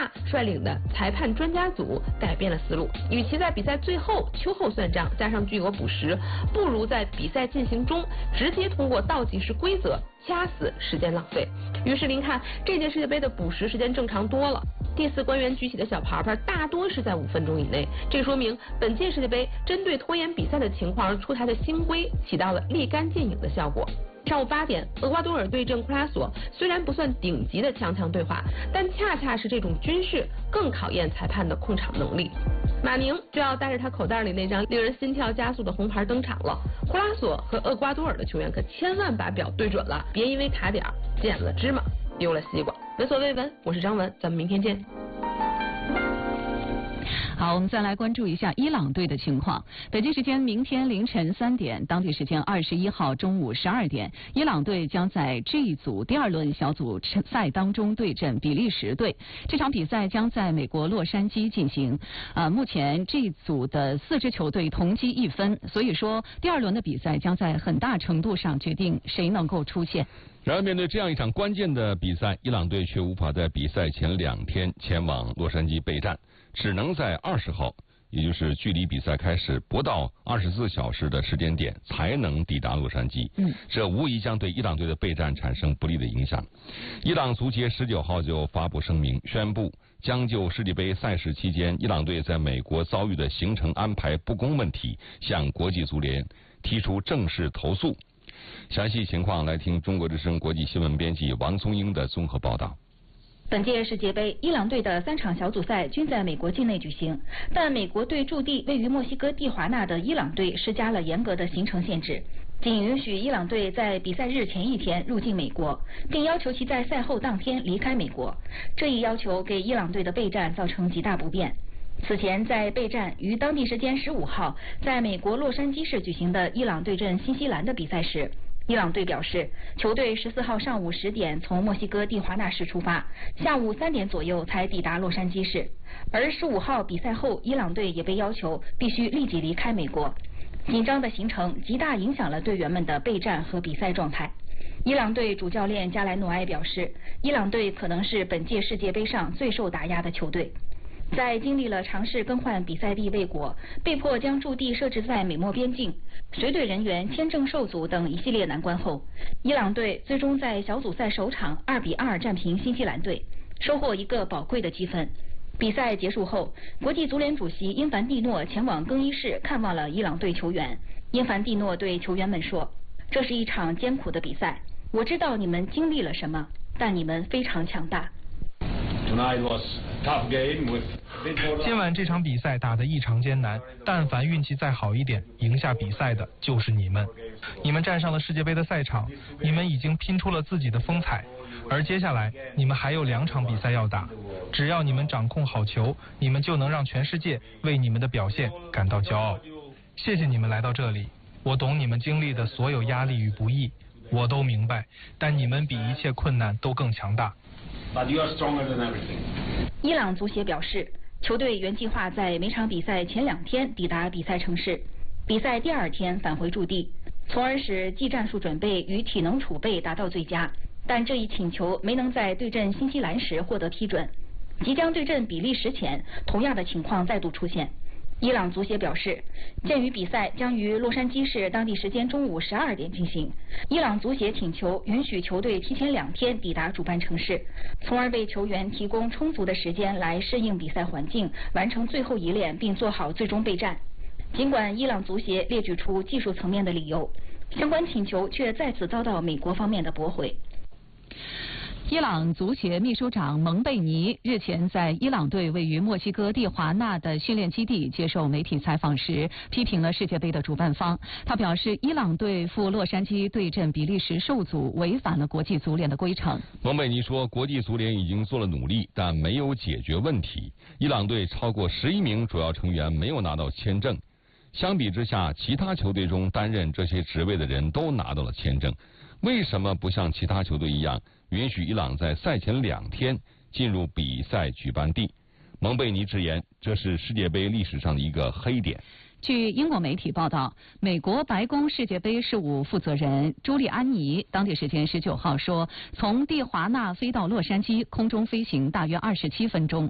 纳率领的裁判专家组改变了思路，与其在比赛最后秋后算账，加上巨额补时，不如在比赛进行中直接通过倒计时规则掐死时间浪费。于是您看，这届世界杯的补时时间正常多了。第4官员举起的小牌牌大多是在5分钟以内，这说明本届世界杯针对拖延比赛的情况而出台的新规起到了立竿见影的效果。上午8点，厄瓜多尔对阵库拉索，虽然不算顶级的强对话，但恰恰是这种军事更考验裁判的控场能力。马宁就要带着他口袋里那张令人心跳加速的红牌登场了。库拉索和厄瓜多尔的球员可千万把表对准了，别因为卡点捡了芝麻丢了西瓜。闻所未闻，我是张文，咱们明天见。 好，我们再来关注一下伊朗队的情况。北京时间明天凌晨3点，当地时间21号中午12点，伊朗队将在 G 组第2轮小组赛当中对阵比利时队。这场比赛将在美国洛杉矶进行。目前 G 组的4支球队同积1分，所以说第2轮的比赛将在很大程度上决定谁能够出线。 然而，面对这样一场关键的比赛，伊朗队却无法在比赛前2天前往洛杉矶备战，只能在20号，也就是距离比赛开始不到24小时的时间点才能抵达洛杉矶。这无疑将对伊朗队的备战产生不利的影响。伊朗足协19号就发布声明，宣布将就世界杯赛事期间伊朗队在美国遭遇的行程安排不公问题向国际足联提出正式投诉。详细情况来听中国之声国际新闻编辑王松英的综合报道。 本届世界杯，伊朗队的3场小组赛均在美国境内举行，但美国对驻地位于墨西哥蒂华纳的伊朗队施加了严格的行程限制，仅允许伊朗队在比赛日前1天入境美国，并要求其在赛后当天离开美国。这一要求给伊朗队的备战造成极大不便。此前，在备战于当地时间15号在美国洛杉矶市举行的伊朗对阵新西兰的比赛时，伊朗队表示，球队14号上午10点从墨西哥蒂华纳市出发，下午3点左右才抵达洛杉矶市。而15号比赛后，伊朗队也被要求必须立即离开美国。紧张的行程极大影响了队员们的备战和比赛状态。伊朗队主教练加莱努埃表示，伊朗队可能是本届世界杯上最受打压的球队。在经历了尝试更换比赛地未果、被迫将驻地设置在美墨边境、随队人员签证受阻等一系列难关后，伊朗队最终在小组赛首场2比2战平新西兰队，收获一个宝贵的积分。比赛结束后，国际足联主席因凡蒂诺前往更衣室看望了伊朗队球员。因凡蒂诺对球员们说：“这是一场艰苦的比赛，我知道你们经历了什么，但你们非常强大。” 今晚这场比赛打得异常艰难，但凡运气再好一点，赢下比赛的就是你们。你们站上了世界杯的赛场，你们已经拼出了自己的风采，而接下来你们还有2场比赛要打。只要你们掌控好球，你们就能让全世界为你们的表现感到骄傲。谢谢你们来到这里，我懂你们经历的所有压力与不易，我都明白，但你们比一切困难都更强大。 伊朗足协表示，球队原计划在每场比赛前2天抵达比赛城市，比赛第2天返回驻地，从而使技战术准备与体能储备达到最佳。但这一请求没能在对阵新西兰时获得批准。即将对阵比利时前，同样的情况再度出现。伊朗足协表示，鉴于比赛将于洛杉矶市当地时间中午12点进行，伊朗足协请求允许球队提前2天抵达主办城市，从而为球员提供充足的时间来适应比赛环境，完成最后一练并做好最终备战。尽管伊朗足协列举出技术层面的理由，相关请求却再次遭到美国方面的驳回。 伊朗足协秘书长蒙贝尼日前在伊朗队位于墨西哥蒂华纳的训练基地接受媒体采访时，批评了世界杯的主办方。他表示，伊朗队赴洛杉矶对阵比利时受阻，违反了国际足联的规程。 蒙贝尼说，国际足联已经做了努力，但没有解决问题。伊朗队超过11名主要成员没有拿到签证，相比之下，其他球队中担任这些职位的人都拿到了签证。为什么不像其他球队一样，允许伊朗在赛前2天进入比赛举办地？蒙贝尼直言，这是世界杯历史上的一个黑点。 据英国媒体报道，美国白宫世界杯事务负责人朱利安尼当地时间19号说，从蒂华纳飞到洛杉矶，空中飞行大约27分钟。